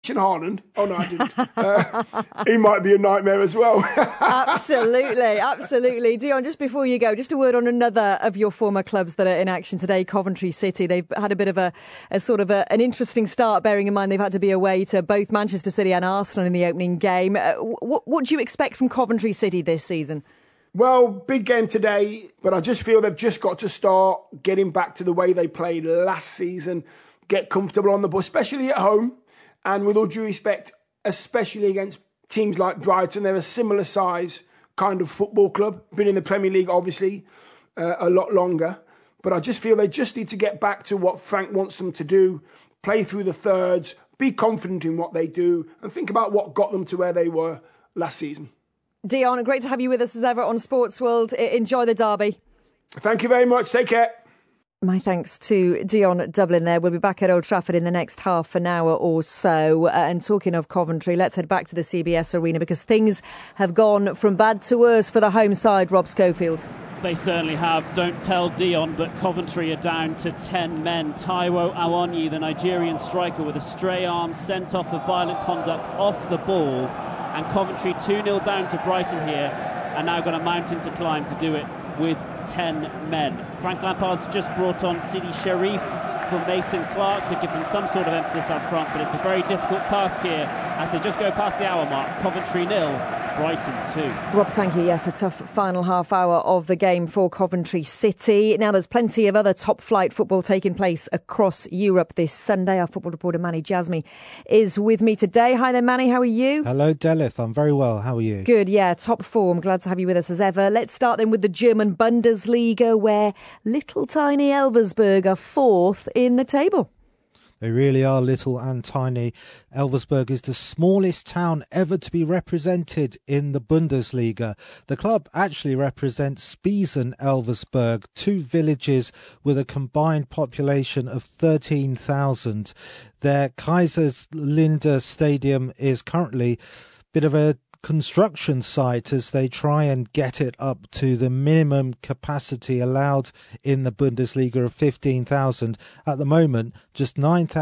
Haaland. Oh no, I didn't. He might be a nightmare as well. Absolutely. Dion, just before you go, just a word on another of your former clubs that are in action today, Coventry City. They've had a bit of a sort of an interesting start, bearing in mind they've had to be away to both Manchester City and Arsenal in the opening game. What do you expect from Coventry City this season? Well, big game today, but I just feel they've just got to start getting back to the way they played last season, get comfortable on the ball, especially at home. And with all due respect, especially against teams like Brighton, they're a similar size kind of football club. Been in the Premier League, obviously, a lot longer. But I just feel they just need to get back to what Frank wants them to do, play through the thirds, be confident in what they do, and think about what got them to where they were last season. Dion, great to have you with us as ever on Sports World. Enjoy the derby. Thank you very much. Take care. My thanks to Dion Dublin there. We'll be back at Old Trafford in the next half an hour or so. And talking of Coventry, let's head back to the CBS Arena because things have gone from bad to worse for the home side, Rob Schofield. They certainly have. Don't tell Dion that Coventry are down to 10 men. Taiwo Awoniyi, the Nigerian striker, with a stray arm sent off for violent conduct off the ball. And Coventry 2-0 down to Brighton here, and now got a mountain to climb to do it with 10 men. Frank Lampard's just brought on Sidi Sharif from Mason Clark to give them some sort of emphasis up front, but it's a very difficult task here as they just go past the hour mark. Coventry 0, Brighton 2. Rob, thank you. Yes, a tough final half hour of the game for Coventry City. Now, there's plenty of other top-flight football taking place across Europe this Sunday. Our football reporter Manny Jasmy is with me today. Hi there, Manny. How are you? Hello, Delith. I'm very well. How are you? Good, yeah. Top form. Glad to have you with us as ever. Let's start then with the German Bundesliga, where little tiny Elversberg are fourth in the table. They really are little and tiny. Elversberg is the smallest town ever to be represented in the Bundesliga. The club actually represents Spiesen-Elversberg, two villages with a combined population of 13,000. Their Kaiserslinde Stadium is currently a bit of a construction site as they try and get it up to the minimum capacity allowed in the Bundesliga of 15,000. At the moment, just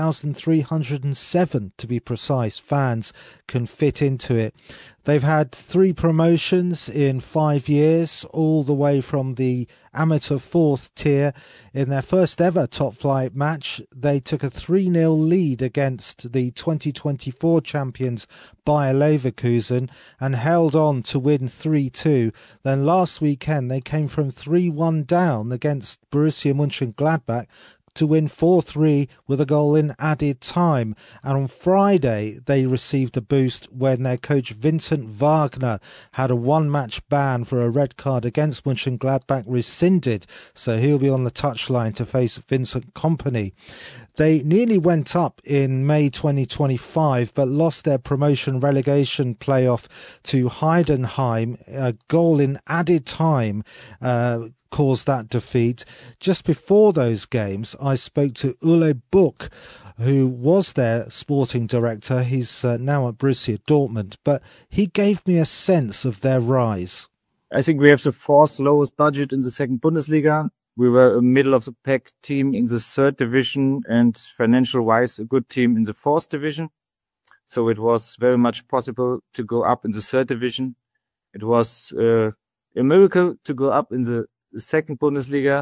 9,307 to be precise fans can fit into it. They've had 3 promotions in 5 years, all the way from the amateur 4th tier. In their first ever top flight match, they took a 3-0 lead against the 2024 champions Bayer Leverkusen and held on to win 3-2. Then last weekend, they came from 3-1 down against Borussia Mönchengladbach to win 4-3 with a goal in added time. And on Friday, they received a boost when their coach Vincent Wagner had a one-match ban for a red card against Mönchengladbach rescinded, so he'll be on the touchline to face Vincent Kompany. They nearly went up in May 2025, but lost their promotion-relegation playoff to Heidenheim. A goal in added time caused that defeat. Just before those games, I spoke to Ule Buch, who was their sporting director. He's now at Borussia Dortmund, but he gave me a sense of their rise. I think we have the 4th lowest budget in the second Bundesliga. We were a middle of the pack team in the 3rd division and financial wise a good team in the 4th division. So it was very much possible to go up in the 3rd division. It was a miracle to go up in the second Bundesliga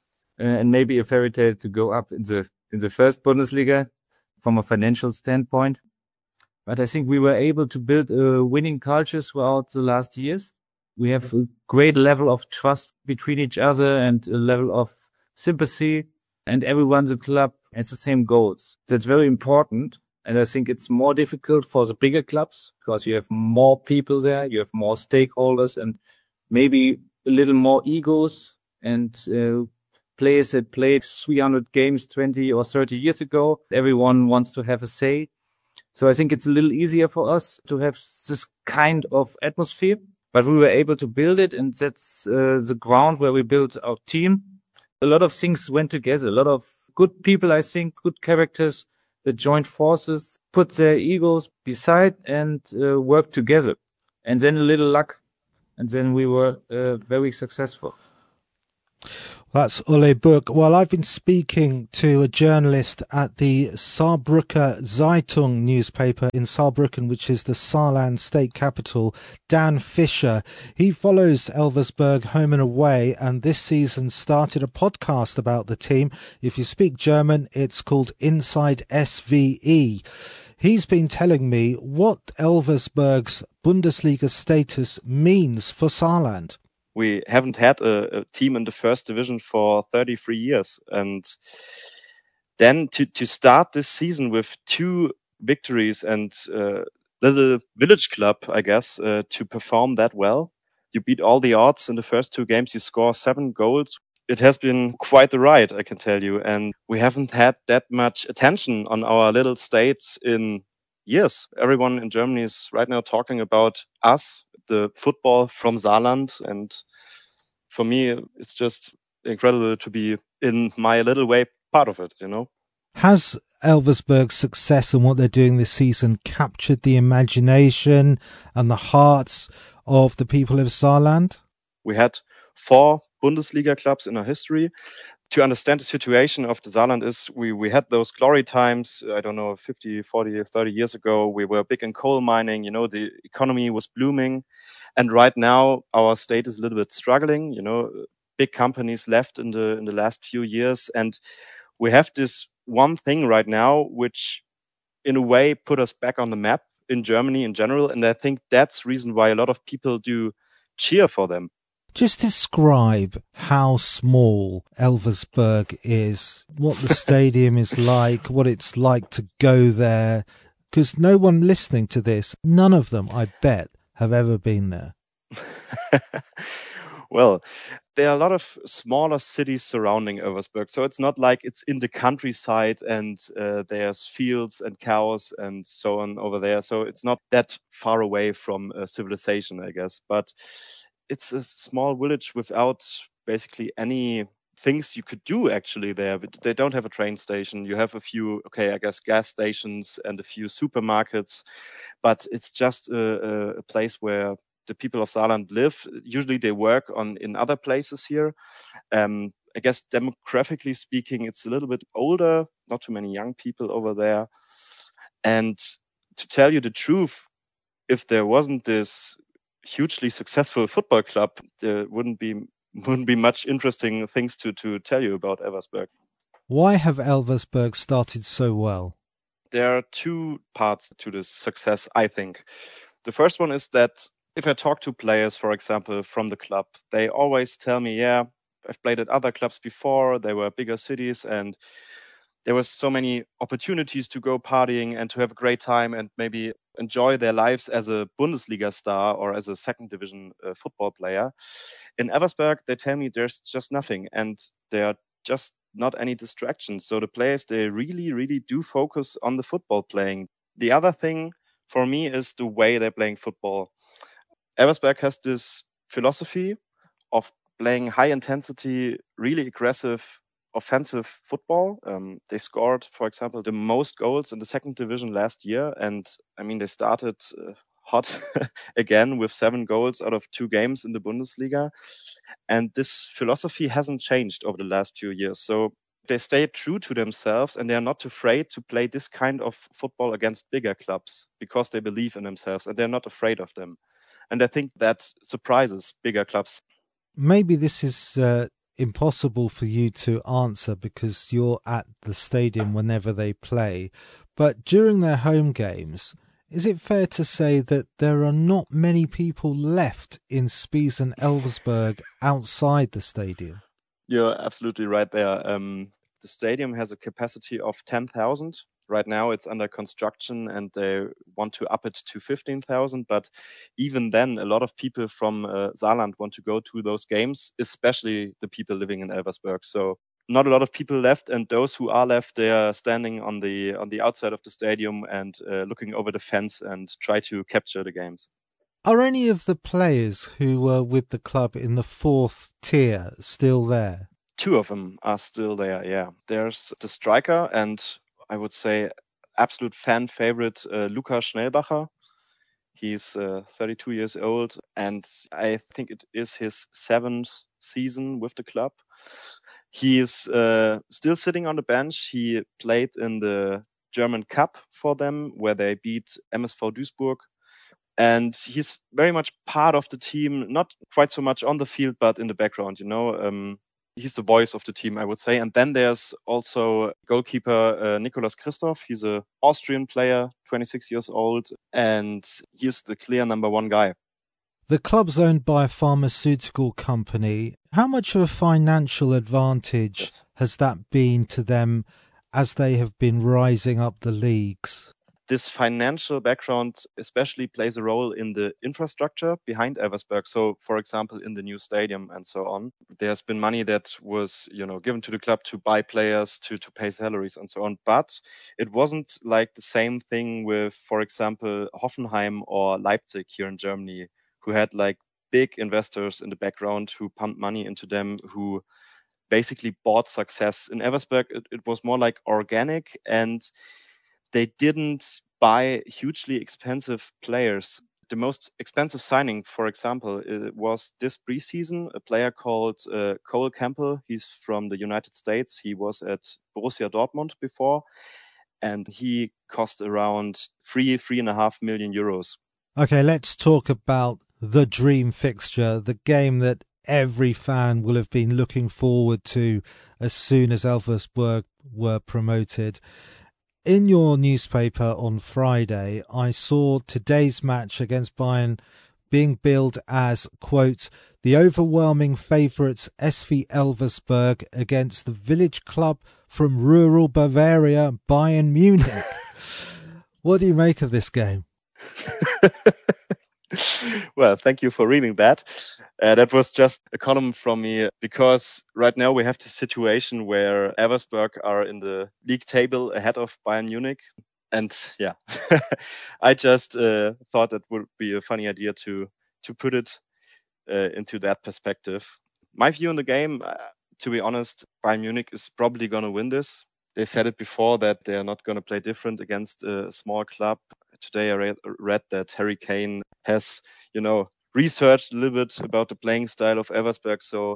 and maybe a fairy tale to go up in the 1st Bundesliga from a financial standpoint. But I think we were able to build a winning culture throughout the last years. We have a great level of trust between each other and a level of sympathy, and everyone in the club has the same goals. That's very important. And I think it's more difficult for the bigger clubs because you have more people there, you have more stakeholders and maybe a little more egos and players that played 300 games 20 or 30 years ago. Everyone wants to have a say. So I think it's a little easier for us to have this kind of atmosphere. But we were able to build it, and that's the ground where we built our team. A lot of things went together. A lot of good people, I think, good characters that joined forces, put their egos beside and worked together. And then a little luck. And then we were very successful. That's Ole Buch. Well, I've been speaking to a journalist at the Saarbrücker Zeitung newspaper in Saarbrücken, which is the Saarland state capital, Dan Fischer. He follows Elversberg home and away, and this season started a podcast about the team. If you speak German, it's called Inside SVE. He's been telling me what Elversberg's Bundesliga status means for Saarland. We haven't had a team in the first division for 33 years. And then to start this season with 2 victories and little village club, I guess, to perform that well. You beat all the odds in the first 2 games. You score 7 goals. It has been quite the ride, I can tell you. And we haven't had that much attention on our little state in years. Everyone in Germany is right now talking about us, the football from Saarland. And for me, it's just incredible to be in my little way part of it, you know. Has Elversberg's success and what they're doing this season captured the imagination and the hearts of the people of Saarland? We had 4 Bundesliga clubs in our history. To understand the situation of the Saarland is we had those glory times, I don't know, 50, 40, 30 years ago. We were big in coal mining, you know, the economy was blooming. And right now our state is a little bit struggling, you know, big companies left in the last few years. And we have this one thing right now, which in a way put us back on the map in Germany in general. And I think that's the reason why a lot of people do cheer for them. Just describe how small Elversberg is, what the stadium is like, what it's like to go there. Because no one listening to this, none of them, I bet, have ever been there. Well, there are a lot of smaller cities surrounding Elversberg. So it's not like it's in the countryside and there's fields and cows and so on over there. So it's not that far away from civilization, I guess. But it's a small village without basically any things you could do actually there. But they don't have a train station. You have a few, I guess gas stations and a few supermarkets. But it's just a place where the people of Saarland live. Usually they work in other places here. I guess demographically speaking, it's a little bit older, not too many young people over there. And to tell you the truth, if there wasn't this hugely successful football club, there wouldn't be much interesting things to tell you about Elversberg. Why have Elversberg started so well? There are 2 parts to this success, I think. The first one is that if I talk to players, for example, from the club, they always tell me, yeah, I've played at other clubs before. They were bigger cities and there was so many opportunities to go partying and to have a great time and maybe enjoy their lives as a Bundesliga star or as a second division football player. In Elversberg, they tell me there's just nothing and there are just not any distractions. So the players, they really, really do focus on the football playing. The other thing for me is the way they're playing football. Elversberg has this philosophy of playing high intensity, really aggressive, offensive football. They scored, for example, the most goals in the second division last year. And I mean, they started hot again with 7 goals out of 2 games in the Bundesliga. And this philosophy hasn't changed over the last few years. So they stay true to themselves and they're not afraid to play this kind of football against bigger clubs because they believe in themselves and they're not afraid of them. And I think that surprises bigger clubs. Maybe this is impossible for you to answer because you're at the stadium whenever they play. But during their home games, is it fair to say that there are not many people left in Spies and Elversberg outside the stadium? You're absolutely right there. The stadium has a capacity of 10,000. Right now it's under construction and they want to up it to 15,000. But even then, a lot of people from Saarland want to go to those games, especially the people living in Elversberg. So not a lot of people left, and those who are left, they are standing on the outside of the stadium and looking over the fence and try to capture the games. Are any of the players who were with the club in the 4th tier still there? 2 of them are still there, yeah. There's the striker and I would say absolute fan favorite, Lukas Schnellbacher. He's 32 years old and I think it is his 7th season with the club. He is still sitting on the bench. He played in the German Cup for them, where they beat MSV Duisburg. And he's very much part of the team, not quite so much on the field, but in the background, he's the voice of the team, I would say. And then there's also goalkeeper Nicolas Christoph. He's an Austrian player, 26 years old, and he's the clear number one guy. The club's owned by a pharmaceutical company. How much of a financial advantage has that been to them as they have been rising up the leagues? This financial background especially plays a role in the infrastructure behind Elversberg. So, for example, in the new stadium and so on, there's been money that was, given to the club to buy players, to pay salaries and so on. But it wasn't like the same thing with, for example, Hoffenheim or Leipzig here in Germany, who had like big investors in the background who pumped money into them, who basically bought success. In Elversberg, it was more like organic, and they didn't buy hugely expensive players. The most expensive signing, for example, was this preseason, a player called Cole Campbell. He's from the United States. He was at Borussia Dortmund before, and he cost around 3.5 million euros. Okay, let's talk about the dream fixture, the game that every fan will have been looking forward to as soon as Elversberg were promoted. In your newspaper on Friday, I saw today's match against Bayern being billed as, quote, the overwhelming favourites SV Elversberg against the village club from rural Bavaria, Bayern Munich. What do you make of this game? Well, thank you for reading that. That was just a column from me, because right now we have the situation where Elversberg are in the league table ahead of Bayern Munich. And yeah, I just thought it would be a funny idea to put it into that perspective. My view on the game, to be honest, Bayern Munich is probably going to win this. They said it before that they're not going to play different against a small club. Today I read that Harry Kane has, researched a little bit about the playing style of Elversberg. So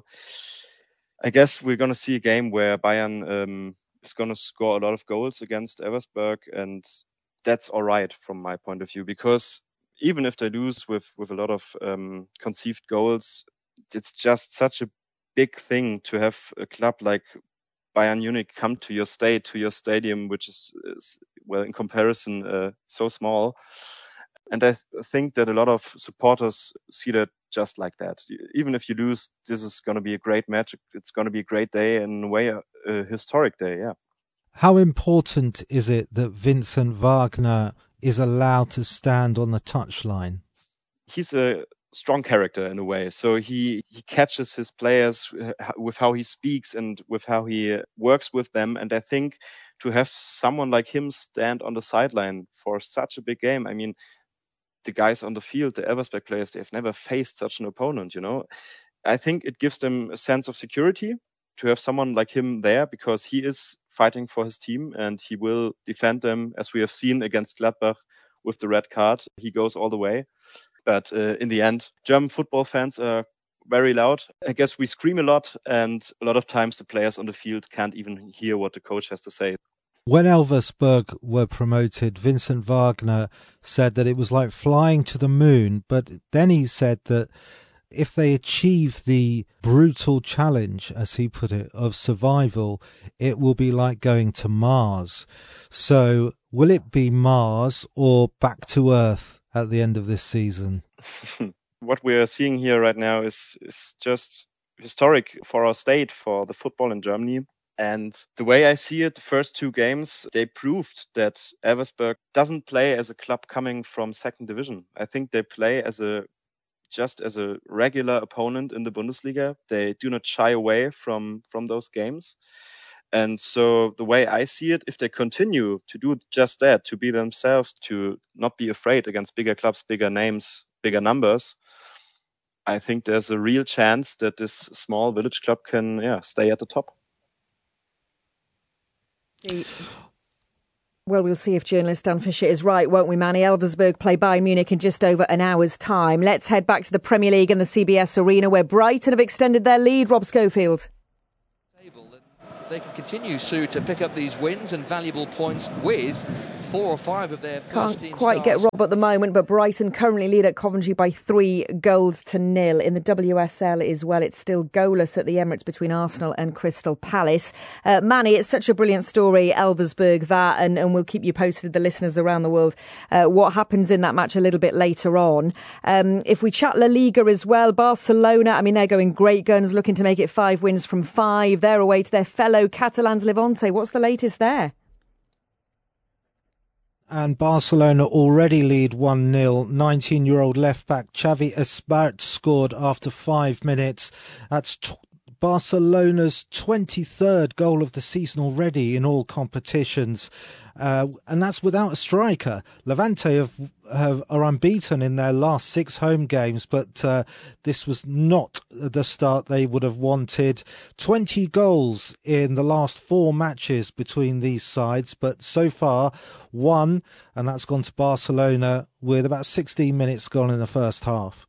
I guess we're going to see a game where Bayern is going to score a lot of goals against Elversberg. And that's all right from my point of view, because even if they lose with a lot of conceived goals, it's just such a big thing to have a club like Bayern Munich come to your stadium, which is well, in comparison, so small. And I think that a lot of supporters see that just like that. Even if you lose, this is going to be a great match. It's going to be a great day, and in a way, a historic day, yeah. How important is it that Vincent Wagner is allowed to stand on the touchline? He's a strong character in a way. So he catches his players with how he speaks and with how he works with them. And I think to have someone like him stand on the sideline for such a big game, I mean, the guys on the field, the Elversberg players, they've never faced such an opponent, I think it gives them a sense of security to have someone like him there, because he is fighting for his team and he will defend them, as we have seen against Gladbach with the red card. He goes all the way. But in the end, German football fans are very loud. I guess we scream a lot, and a lot of times the players on the field can't even hear what the coach has to say. When Elversberg were promoted, Vincent Wagner said that it was like flying to the moon, but then he said that if they achieve the brutal challenge, as he put it, of survival, it will be like going to Mars. So will it be Mars or back to Earth at the end of this season? What we are seeing here right now is just historic for our state, for the football in Germany. And the way I see it, the first two games, they proved that Elversberg doesn't play as a club coming from second division. I think they play just as a regular opponent in the Bundesliga. They do not shy away from those games. And so the way I see it, if they continue to do just that, to be themselves, to not be afraid against bigger clubs, bigger names, bigger numbers, I think there's a real chance that this small village club can stay at the top. Well, we'll see if journalist Dan Fisher is right, won't we, Manny? Elversberg play Bayern Munich in just over an hour's time. Let's head back to the Premier League and the CBS Arena, where Brighton have extended their lead. Rob Schofield. they can continue, Sue, to pick up these wins and valuable points with 4 or 5 of their first team Can't quite stars. get Rob at the moment, but Brighton currently lead at Coventry by 3-0. In the WSL as well, it's still goalless at the Emirates between Arsenal and Crystal Palace. Manny, it's such a brilliant story, Elversberg, that, and we'll keep you posted, the listeners around the world, what happens in that match a little bit later on. If we chat La Liga as well, Barcelona, I mean, they're going great guns, looking to make it 5 wins from 5. They're away to their fellow Catalans Levante. What's the latest there? And Barcelona already lead 1-0. 19-year-old left-back Xavi Espart scored after 5 minutes. That's Barcelona's 23rd goal of the season already in all competitions. And that's without a striker. Levante are unbeaten in their last 6 home games, but this was not the start they would have wanted. 20 goals in the last 4 matches between these sides, but so far 1, and that's gone to Barcelona with about 16 minutes gone in the first half.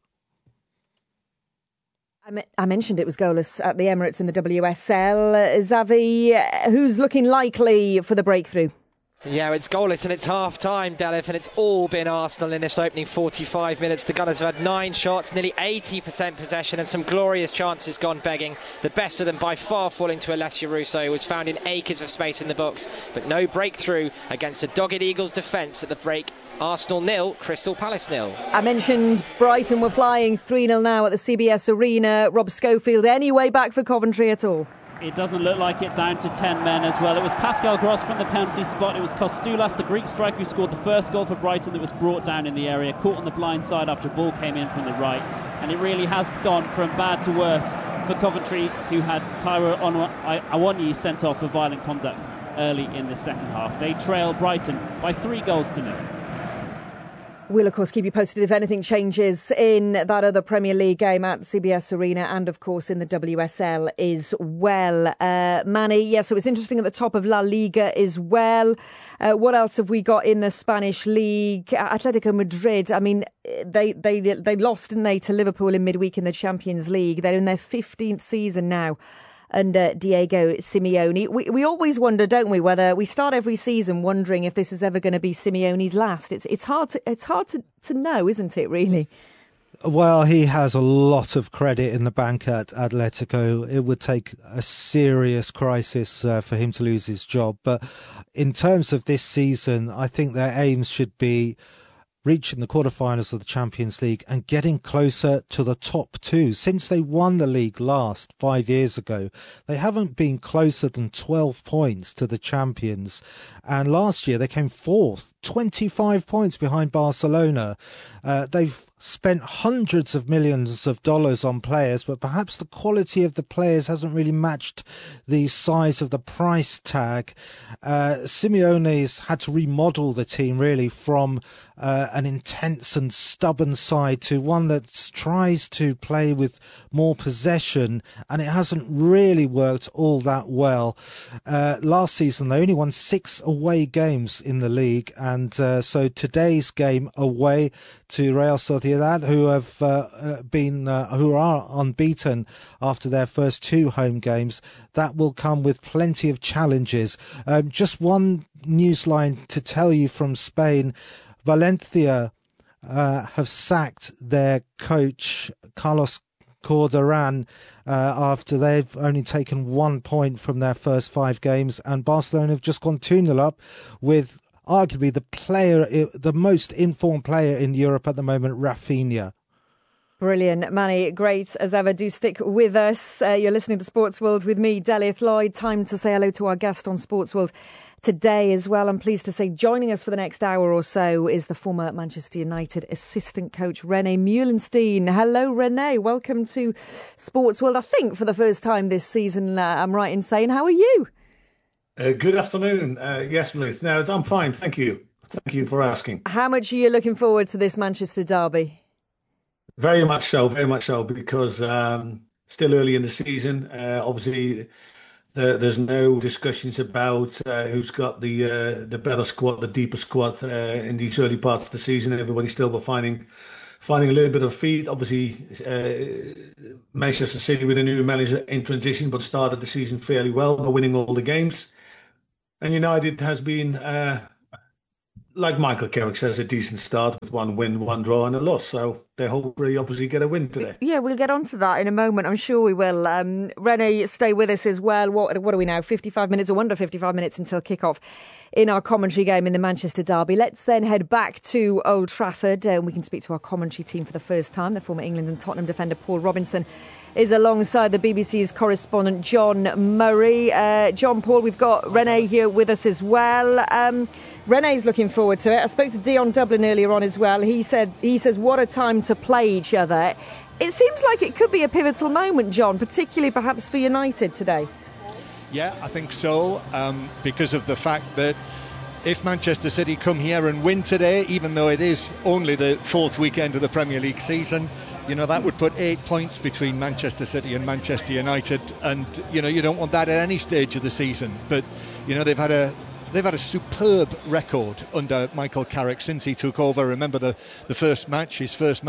I mentioned it was goalless at the Emirates in the WSL. Xavi, who's looking likely for the breakthrough? Yeah, it's goalless and it's half-time, Delith, and it's all been Arsenal in this opening 45 minutes. The Gunners have had 9 shots, nearly 80% possession, and some glorious chances gone begging. The best of them by far falling to Alessia Russo, who was found in acres of space in the box, but no breakthrough against a dogged Eagles defence at the break. Arsenal 0, Crystal Palace 0. I mentioned Brighton were flying 3-0 now at the CBS Arena. Rob Schofield, any way back for Coventry at all? It doesn't look like it, down to 10 men as well. It was Pascal Gross from the penalty spot. It was Kostoulas, the Greek striker, who scored the first goal for Brighton, that was brought down in the area, caught on the blind side after a ball came in from the right. And it really has gone from bad to worse for Coventry, who had Taiwo Awoniyi sent off for violent conduct early in the second half. They trail Brighton by 3-0. We'll, of course, keep you posted if anything changes in that other Premier League game at CBS Arena and, of course, in the WSL as well. Manny, yes, so it's interesting at the top of La Liga as well. What else have we got in the Spanish league? Atletico Madrid, I mean, they lost, didn't they, to Liverpool in midweek in the Champions League. They're in their 15th season now under Diego Simeone. We always wonder, don't we, whether we start every season wondering if this is ever going to be Simeone's last. It's hard to know, isn't it, really? Well, he has a lot of credit in the bank at Atletico. It would take a serious crisis for him to lose his job. But in terms of this season, I think their aims should be reaching the quarterfinals of the Champions League and getting closer to the top 2. Since they won the league last 5 years ago, they haven't been closer than 12 points to the champions. And last year they came 4th, 25 points behind Barcelona. They've spent hundreds of millions of dollars on players, but perhaps the quality of the players hasn't really matched the size of the price tag. Simeone's had to remodel the team really from an intense and stubborn side to one that tries to play with more possession, and it hasn't really worked all that well. Last season they only won 6 away games in the league, and so today's game away to Real Sociedad, who are unbeaten after their first 2 home games, that will come with plenty of challenges. Just one news line to tell you from Spain: Valencia have sacked their coach Carlos Corderan after they've only taken 1 point from their first 5 games, and Barcelona have just gone 2-0 up with arguably the most informed player in Europe at the moment, Rafinha. Brilliant, Manny. Great as ever. Do stick with us. You're listening to Sports World with me, Delith Lloyd. Time to say hello to our guest on Sports World today as well. I'm pleased to say joining us for the next hour or so is the former Manchester United assistant coach, Rene Meulenstein. Hello, Rene. Welcome to Sports World. I think for the first time this season, I'm right in saying, how are you? Good afternoon. Yes, Liz. No, I'm fine. Thank you. Thank you for asking. How much are you looking forward to this Manchester derby? Very much so, because still early in the season. Obviously, there's no discussions about who's got the better squad, the deeper squad in these early parts of the season. Everybody's still finding finding a little bit of feet. Obviously, Manchester City with a new manager in transition, but started the season fairly well by winning all the games. And United has been, like Michael Carrick says, a decent start with 1 win, 1 draw and a loss. So they hopefully obviously get a win today. Yeah, we'll get on to that in a moment. I'm sure we will. Rene, stay with us as well. What are we now? 55 minutes or under 55 minutes until kick-off in our commentary game in the Manchester derby. Let's then head back to Old Trafford and we can speak to our commentary team for the first time. The former England and Tottenham defender Paul Robinson is alongside the BBC's correspondent John Murray. John, Paul, we've got Rene here with us as well. Rene's looking forward to it. I spoke to Dion Dublin earlier on as well. He says, what a time to play each other. It seems like it could be a pivotal moment, John, particularly perhaps for United today. Yeah, I think so, because of the fact that if Manchester City come here and win today, even though it is only the 4th weekend of the Premier League season, that would put 8 points between Manchester City and Manchester United, and you don't want that at any stage of the season. But they've had a superb record under Michael Carrick since he took over. Remember his first match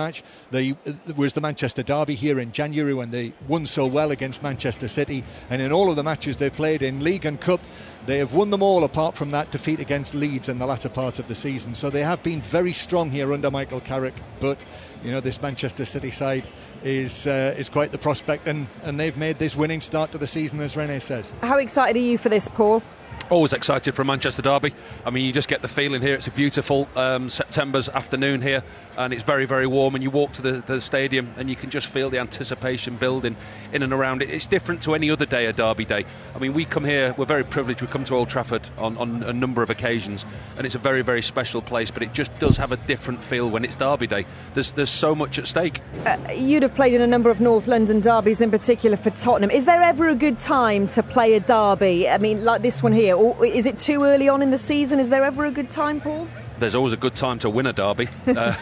was the Manchester derby here in January when they won so well against Manchester City, and in all of the matches they've played in League and Cup, they have won them all apart from that defeat against Leeds in the latter part of the season. So they have been very strong here under Michael Carrick, but this Manchester City side is quite the prospect, and they've made this winning start to the season, as Rene says. How excited are you for this, Paul? Always excited for a Manchester derby. I mean, you just get the feeling here. It's a beautiful September's afternoon here, and it's very, very warm, and you walk to the stadium and you can just feel the anticipation building in and around it. It's different to any other day, a derby day. I mean, we come here, we're very privileged, we come to Old Trafford on a number of occasions, and it's a very, very special place, but it just does have a different feel when it's derby day. There's so much at stake. You'd have played in a number of North London derbies, in particular for Tottenham. Is there ever a good time to play a derby? I mean, like this one here, or is it too early on in the season? Is there ever a good time, Paul? There's always a good time to win a derby.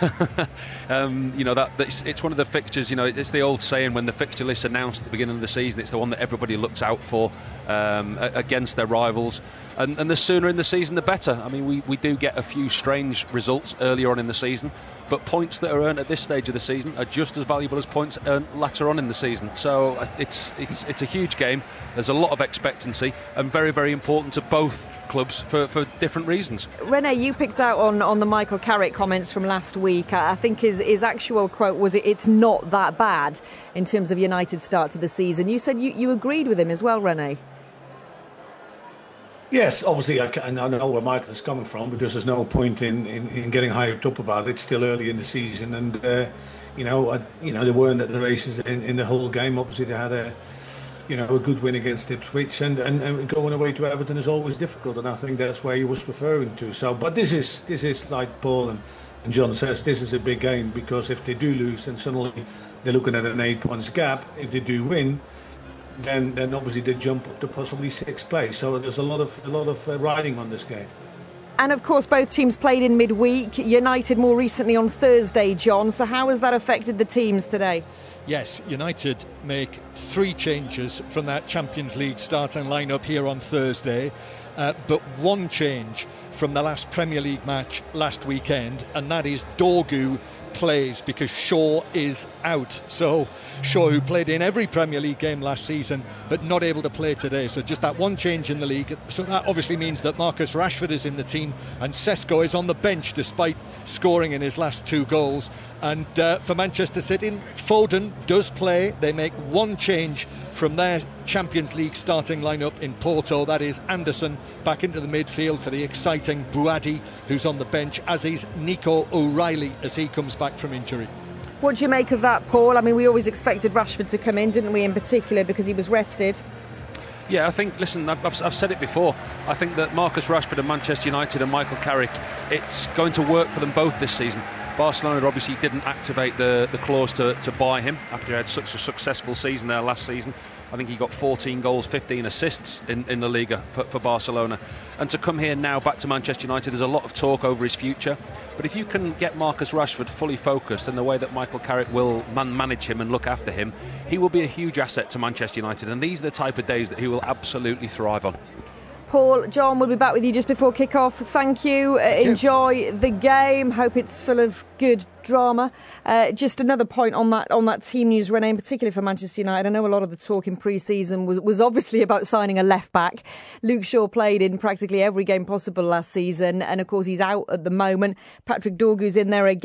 It's one of the fixtures. It's the old saying, when the fixture list's announced at the beginning of the season, it's the one that everybody looks out for against their rivals. And the sooner in the season, the better. I mean, we do get a few strange results earlier on in the season, but points that are earned at this stage of the season are just as valuable as points earned later on in the season. So it's a huge game. There's a lot of expectancy, and very, very important to both clubs for different reasons. Rene, you picked out on the Michael Carrick comments from last week. I think his actual quote was, "It's not that bad" in terms of United's start to the season. You said you agreed with him as well, Rene. Yes, obviously I know where Michael is coming from, because there's no point in getting hyped up about it. It's still early in the season, and they weren't at the races in the whole game. Obviously they had a good win against Ipswich, and going away to Everton is always difficult, and I think that's where he was referring to. So, but this is like Paul and John says, this is a big game, because if they do lose, then suddenly they're looking at an 8 points gap. If they do win, then obviously they jump up to possibly 6th place. So there's a lot of riding on this game. And of course, both teams played in midweek. United more recently on Thursday, John. So how has that affected the teams today? Yes, United make 3 changes from that Champions League starting lineup here on Thursday, but 1 change from the last Premier League match last weekend, and that is Dorgu plays because Shaw is out. So Shaw, who played in every Premier League game last season, but not able to play today. So just that 1 change in the league. So that obviously means that Marcus Rashford is in the team, and Sesko is on the bench despite scoring in his last 2 goals. And for Manchester City, Foden does play. They make 1 change from their Champions League starting lineup in Porto. That is Anderson back into the midfield for the exciting Buadi, who's on the bench, as is Nico O'Reilly as he comes back from injury. What do you make of that, Paul? I mean, we always expected Rashford to come in, didn't we, in particular, because he was rested? Yeah, I think, listen, I've said it before. I think that Marcus Rashford and Manchester United and Michael Carrick, it's going to work for them both this season. Barcelona obviously didn't activate the clause to buy him after he had such a successful season there last season. I think he got 14 goals, 15 assists in La Liga for Barcelona. And to come here now back to Manchester United, there's a lot of talk over his future. But if you can get Marcus Rashford fully focused in the way that Michael Carrick will manage him and look after him, he will be a huge asset to Manchester United. And these are the type of days that he will absolutely thrive on. Paul, John, we'll be back with you just before kick-off. Thank you. Enjoy the game. Hope it's full of good drama. Just another point on that team news, Renee, in particular for Manchester United. I know a lot of the talk in pre-season was obviously about signing a left-back. Luke Shaw played in practically every game possible last season, and of course he's out at the moment. Patrick Dorgu's in there again.